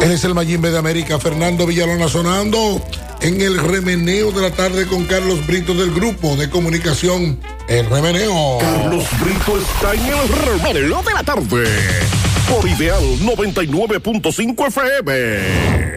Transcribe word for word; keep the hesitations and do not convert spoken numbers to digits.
Él es el Mayimbe de América, Fernando Villalona sonando en el remeneo de la tarde con Carlos Brito del grupo de comunicación El Remeneo. Carlos Brito está en el remeneo de la tarde por Ideal noventa y nueve punto cinco F M.